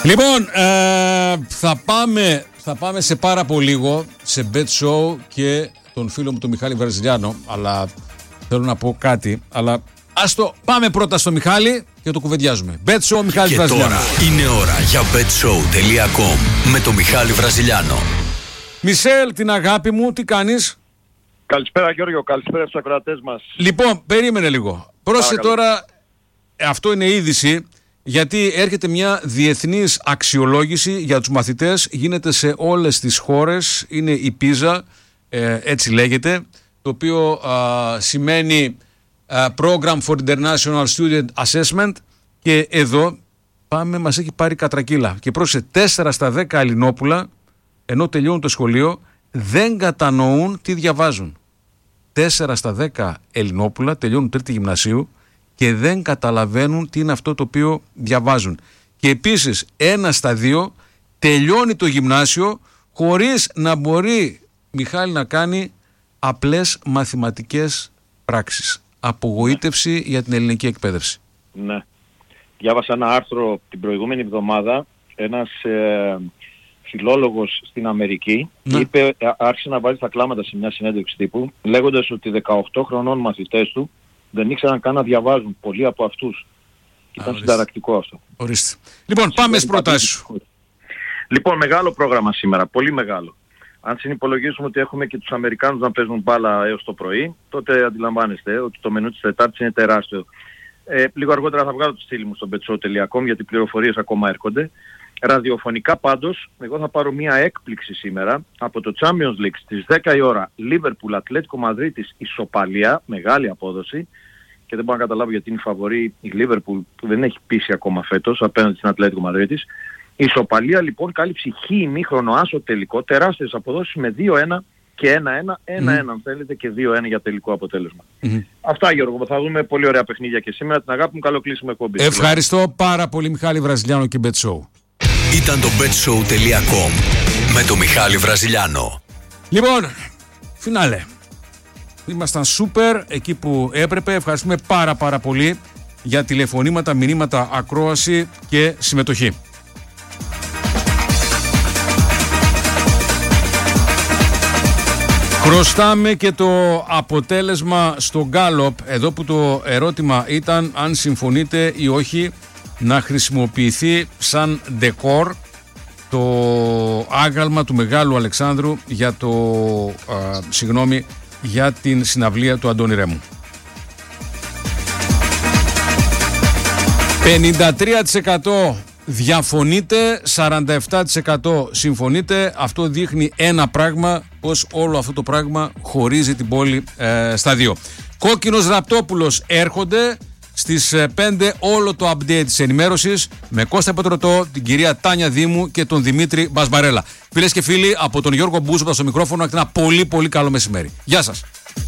Λοιπόν, θα πάμε σε πάρα πολύ λίγο σε Bet Show και τον φίλο μου τον Μιχάλη Βραζιλιάνο, αλλά θέλω να πω κάτι, αλλά πάμε πρώτα στο Μιχάλη και το κουβεντιάζουμε. Bet Show, Μιχάλη Βραζιλιάνο. Και τώρα είναι ώρα για betshow.com με τον Μιχάλη Βραζιλιάνο. Μισελ, την αγάπη μου, τι κάνεις? Καλησπέρα Γιώργο, καλησπέρα στους ακροατές μας. Λοιπόν, περίμενε λίγο. Πρόσεχε τώρα, αυτό είναι είδηση, γιατί έρχεται μια διεθνής αξιολόγηση για τους μαθητές, γίνεται σε όλες τις χώρες, είναι η PISA, έτσι λέγεται, το οποίο σημαίνει Program for International Student Assessment, και εδώ μας έχει πάρει κατρακύλα. Και πρόσεχε, 4 στα 10 Ελληνόπουλα, ενώ τελειώνουν το σχολείο, δεν κατανοούν τι διαβάζουν. 4 στα 10 Ελληνόπουλα τελειώνουν τρίτη γυμνασίου και δεν καταλαβαίνουν τι είναι αυτό το οποίο διαβάζουν. Και επίσης 1 στα 2 τελειώνει το γυμνάσιο χωρίς να μπορεί, Μιχάλη, να κάνει απλές μαθηματικές πράξεις. Απογοήτευση για την ελληνική εκπαίδευση. Ναι. Διάβασα ένα άρθρο την προηγούμενη εβδομάδα, ένας φιλόλογος στην Αμερική, άρχισε να βάζει τα κλάματα σε μια συνέντευξη τύπου, λέγοντας ότι 18 χρονών μαθητές του δεν ήξεραν καν να διαβάζουν, πολλοί από αυτούς. Ήταν συνταρακτικό αυτό. Ορίστε. Λοιπόν, πάμε στις προτάσεις σου. Λοιπόν, μεγάλο πρόγραμμα σήμερα, πολύ μεγάλο. Αν συνυπολογίσουμε ότι έχουμε και τους Αμερικάνους να παίζουν μπάλα έως το πρωί, τότε αντιλαμβάνεστε ότι το μενού της Τετάρτης είναι τεράστιο. Λίγο αργότερα θα βγάλω το στήλη μου στο betshow.com, γιατί οι πληροφορίες ακόμα έρχονται. Ραδιοφωνικά πάντως, εγώ θα πάρω μια έκπληξη σήμερα από το Champions League στις 10 η ώρα, Liverpool Ατλέτικο Μαδρίτης, ισοπαλία, μεγάλη απόδοση, και δεν μπορώ να καταλάβω γιατί είναι η φαβορή η Liverpool, που δεν έχει πείσει ακόμα φέτος απέναντι στην Ατλέτικο Μαδρίτης. Ισοπαλία λοιπόν, κάλυψη χ ημίχρονο άσο τελικό, τεράστιες αποδόσεις με 2-1 και 1-1, 1-1 αν θέλετε, και 2-1 για τελικό αποτέλεσμα. Αυτά, Γιώργο, θα δούμε πολύ ωραία παιχνίδια και σήμερα. Την αγάπη μου, καλό κλείσιμο εκπομπή. Ευχαριστώ πάρα πολύ, Μιχάλη Βραζιλιάνο και Bet Show. Ήταν το betshow.com με τον Μιχάλη Βραζιλιάνο. Λοιπόν, φινάλε. Ήμασταν σούπερ εκεί που έπρεπε. Ευχαριστούμε πάρα πολύ για τηλεφωνήματα, μηνύματα, ακρόαση και συμμετοχή. Χρωστάμε και το αποτέλεσμα στο Γκάλοπ, εδώ που το ερώτημα ήταν αν συμφωνείτε ή όχι να χρησιμοποιηθεί σαν ντεκόρ το άγαλμα του Μεγάλου Αλεξάνδρου για για την συναυλία του Αντώνη Ρέμου. 53% διαφωνείτε, 47% συμφωνείτε. Αυτό δείχνει ένα πράγμα, πως όλο αυτό το πράγμα χωρίζει την πόλη στα δύο. Κόκκινος Ραπτόπουλος έρχονται στις 5 όλο το update της ενημέρωσης με Κώστα Πετρωτό, την κυρία Τάνια Δήμου και τον Δημήτρη Μπασμπαρέλα. Φίλες και φίλοι, από τον Γιώργο Μπούσοπα στο μικρόφωνο, ένα πολύ καλό μεσημέρι. Γεια σας.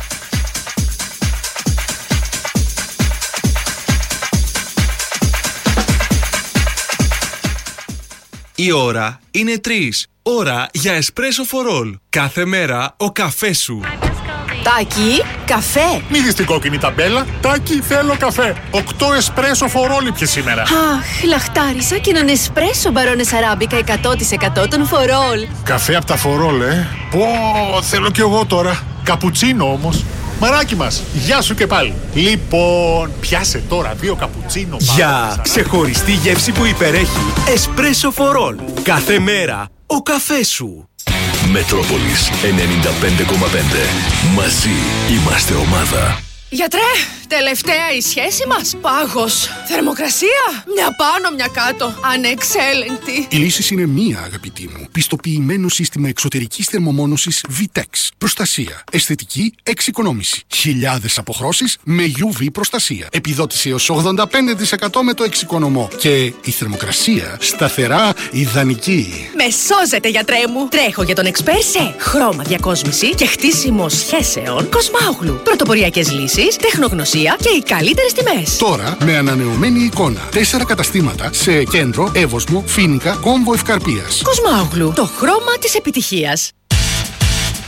Η ώρα είναι 3. Ώρα για εσπρέσο for all. Κάθε μέρα ο καφές σου. Τάκη, καφέ. Μη κόκκινη ταμπέλα. Τάκη, θέλω καφέ. 8 εσπρέσο for all πια σήμερα. Αχ, λαχτάρισα και έναν εσπρέσο μπαρόνες αράμπικα 100% των for all. Καφέ από τα for all, Πω, θέλω κι εγώ τώρα. Καπουτσίνο όμως. Μαράκι μας, γεια σου και πάλι. Λοιπόν, πιάσε τώρα 2 καπουτσίνο. Για ξεχωριστή γεύση που υπερέχει. Εσπρέσο for all. Κάθε μέρα ο καφές σου. Μετρόπολης 95,5. Μαζί είμαστε ομάδα. Γιατρέ, τελευταία η σχέση μας. Πάγος. Θερμοκρασία. Μια πάνω, μια κάτω. Ανεξέλεγκτη. Η λύση είναι μία, αγαπητή μου. Πιστοποιημένο σύστημα εξωτερικής θερμομόνωσης VTEX. Προστασία. Αισθητική εξοικονόμηση. Χιλιάδες αποχρώσεις με UV προστασία. Επιδότηση έως 85% με το εξοικονομό. Και η θερμοκρασία σταθερά ιδανική. Με σώζετε, γιατρέ μου. Τρέχω για τον εξπέρ σε χρώμα διακόσμηση και χτίσιμο σχέσεων Κοσμάογλου. Πρωτοποριακές λύσεις, τεχνογνωσία και οι καλύτερες τιμές. Τώρα με ανανεωμένη εικόνα. 4 καταστήματα σε Κέντρο, Εύωσμο, Φοίνικα, Κόμβο Ευκαρπίας. Κοσμάογλου. Το χρώμα της επιτυχίας.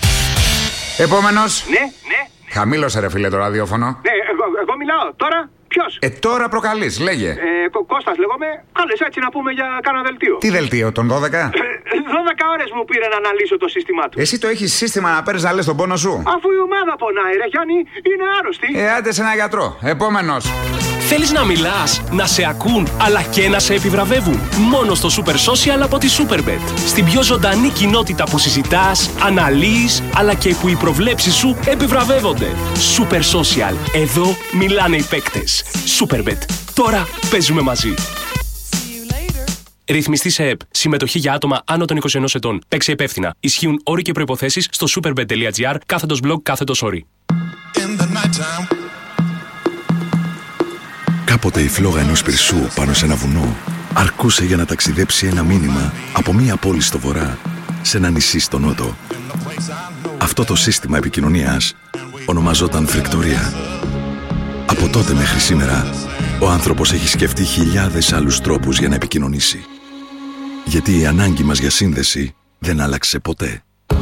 Επόμενος. Ναι. Χαμήλωσε ρε φίλε το ραδιόφωνο. Ναι, εγώ μιλάω τώρα. Ποιος? Τώρα προκαλείς, λέγε. Κώστας λέγομαι. Κάλεσε έτσι να πούμε για κάνα δελτίο. Τι δελτίο, τον 12? 12 ώρες μου πήρε να αναλύσω το σύστημά του. Εσύ το έχεις σύστημα να παίρνεις να λες τον πόνο σου? Αφού η ομάδα πονάει, ρε Γιάννη, είναι άρρωστη. Άντε σε ένα γιατρό. Επόμενος. Θέλεις να μιλάς, να σε ακούν, αλλά και να σε επιβραβεύουν? Μόνο στο Super Social από τη Superbet. Στην πιο ζωντανή κοινότητα που συζητάς, αναλύεις, αλλά και που οι προβλέψεις σου επιβραβεύονται. Super Social. Εδώ μιλάνε οι παίκτες. Superbet. Τώρα παίζουμε μαζί. Ρυθμιστή σε ΕΠ. Συμμετοχή για άτομα άνω των 21 ετών. Παίξε υπεύθυνα. Ισχύουν όροι και προϋποθέσεις στο superbet.gr/blog/όροι. Κάποτε η φλόγα ενός πυρσού πάνω σε ένα βουνό αρκούσε για να ταξιδέψει ένα μήνυμα από μία πόλη στο βορρά σε ένα νησί στο νότο. Αυτό το σύστημα επικοινωνίας ονομαζόταν φρικτορία. Από τότε μέχρι σήμερα, ο άνθρωπος έχει σκεφτεί χιλιάδες άλλους τρόπους για να επικοινωνήσει. Γιατί η ανάγκη μας για σύνδεση δεν άλλαξε ποτέ.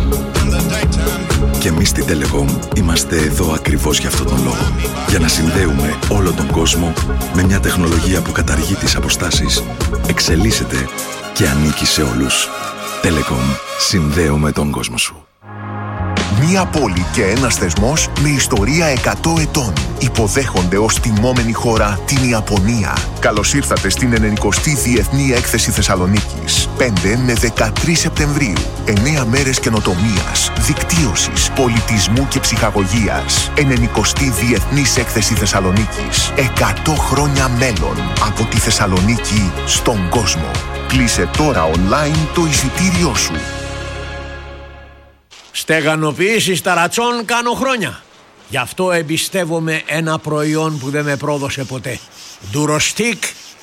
Και εμείς στην Telecom είμαστε εδώ ακριβώς για αυτόν τον λόγο. Για να συνδέουμε όλο τον κόσμο με μια τεχνολογία που καταργεί τις αποστάσεις, εξελίσσεται και ανήκει σε όλους. Telecom. Συνδέουμε τον κόσμο σου. Μία πόλη και ένας θεσμός με ιστορία 100 ετών. Υποδέχονται ως τιμόμενη χώρα την Ιαπωνία. Καλώς ήρθατε στην 90η Διεθνή Έκθεση Θεσσαλονίκης. 5 με 13 Σεπτεμβρίου. 9 μέρες καινοτομίας, δικτύωσης, πολιτισμού και ψυχαγωγίας. 90η Διεθνής Έκθεση Θεσσαλονίκης. 100 χρόνια μέλλον από τη Θεσσαλονίκη στον κόσμο. Κλείσε τώρα online το εισιτήριό σου. Στεγανοποιήσεις ταρατσών κάνω χρόνια. Γι' αυτό εμπιστεύομαι ένα προϊόν που δεν με πρόδωσε ποτέ. Durostic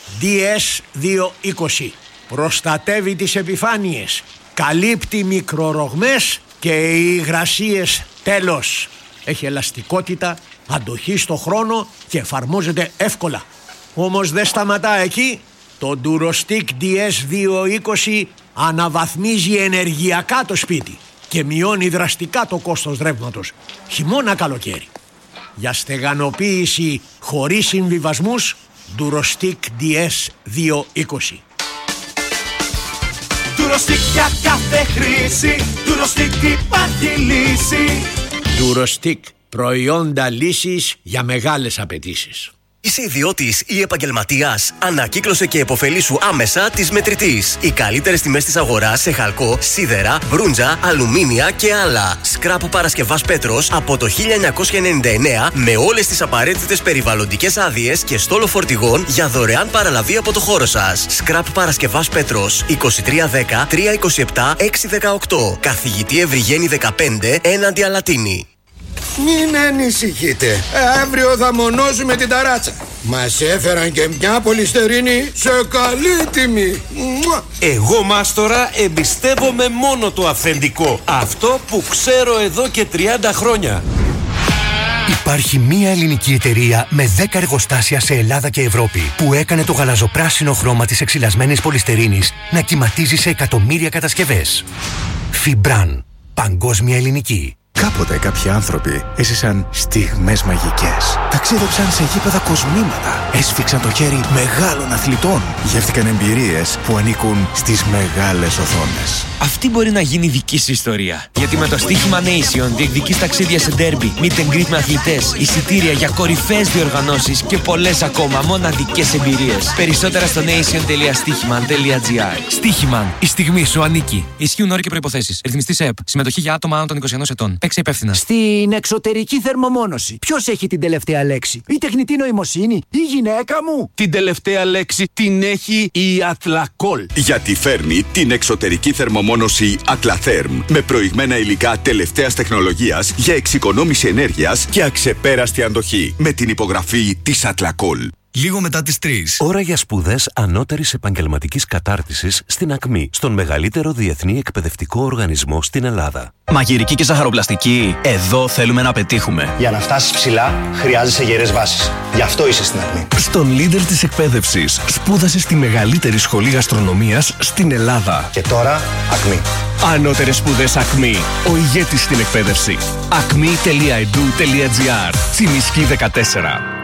DS220. Προστατεύει τις επιφάνειες, καλύπτει μικρορογμές και υγρασίες τέλος. Έχει ελαστικότητα, αντοχή στο χρόνο και εφαρμόζεται εύκολα. Όμως δεν σταματά εκεί. Το Durostic DS220 αναβαθμίζει ενεργειακά το σπίτι και μειώνει δραστικά το κόστος ρεύματος, χειμώνα καλοκαίρι. Για στεγανοποίηση χωρίς συμβιβασμούς, Durostic DS220. Durostic για κάθε χρήση, Durostic υπάρχει λύση. Durostic, προϊόντα λύσης για μεγάλες απαιτήσεις. Είσαι ιδιώτης ή επαγγελματίας? Ανακύκλωσε και επωφελήσου άμεσα της Μετρητής. Οι καλύτερες τιμές της αγοράς σε χαλκό, σίδερα, μπρούντζα, αλουμίνια και άλλα. Σκράπ Παρασκευάς Πέτρος από το 1999 με όλες τις απαραίτητες περιβαλλοντικές άδειες και στόλο φορτηγών για δωρεάν παραλαβή από το χώρο σας. Σκράπ Παρασκευάς Πέτρος 2310 327 618. Καθηγητή Ευρυγένη 15 έναντι Αλατίνη. Μην ανησυχείτε, αύριο θα μονώσουμε την ταράτσα. Μας έφεραν και μια πολυστερίνη σε καλή τιμή. Εγώ, μάστορα, εμπιστεύομαι μόνο το αυθεντικό. Αυτό που ξέρω εδώ και 30 χρόνια. Υπάρχει μία ελληνική εταιρεία με 10 εργοστάσια σε Ελλάδα και Ευρώπη που έκανε το γαλαζοπράσινο χρώμα της εξυλασμένης πολυστερίνης να κυματίζει σε εκατομμύρια κατασκευές. Φιμπράν. Παγκόσμια ελληνική. Κάποτε κάποιοι άνθρωποι έζησαν στιγμές μαγικές. Ταξίδεψαν σε γήπεδα κοσμήματα. Έσφιξαν το χέρι μεγάλων αθλητών. Γεύτηκαν εμπειρίες που ανήκουν στις μεγάλες οθόνες. Αυτή μπορεί να γίνει δική σου ιστορία. Γιατί με το στοίχημα Nation διεκδικείς ταξίδια σε ντέρμπι, meet and greet με αθλητές, εισιτήρια για κορυφαίες διοργανώσεις και πολλές ακόμα μοναδικές εμπειρίες. Περισσότερα στο nation.stichiman.gr. Stichiman. Η στιγμή σου ανήκει. Ισχύουν όροι και προϋποθέσεις. Ρυθμιστής ΕΠ. Συμμετοχή για άτομα άνω των 21 ετών. Παίξε υπεύθυνα. Στην εξωτερική θερμομόνωση, ποιος έχει την τελευταία λέξη? Η τεχνητή νοημοσύνη, η γυναίκα μου? Την τελευταία λέξη την έχει η Athlacol. Γιατί φέρνει την εξωτερική θερμομόνωση Atlatherm με προηγμένα υλικά τελευταίας τεχνολογίας για εξοικονόμηση ενέργειας και αξεπέραστη αντοχή. Με την υπογραφή της Athlacol. Λίγο μετά τις 3. Ώρα για σπουδές ανώτερης επαγγελματικής κατάρτισης στην ΑΚΜΗ, στον μεγαλύτερο διεθνή εκπαιδευτικό οργανισμό στην Ελλάδα. Μαγειρική και ζαχαροπλαστική, εδώ θέλουμε να πετύχουμε. Για να φτάσεις ψηλά, χρειάζεσαι γερές βάσεις. Γι' αυτό είσαι στην ΑΚΜΗ. Στον leader της εκπαίδευσης, σπούδασε στη μεγαλύτερη σχολή γαστρονομίας στην Ελλάδα. Και τώρα, ΑΚΜΗ. Ανώτερες σπουδές ΑΚΜΗ. Ο ηγέτης στην εκπαίδευση. acme.edu.gr. Τσιμισκή 14.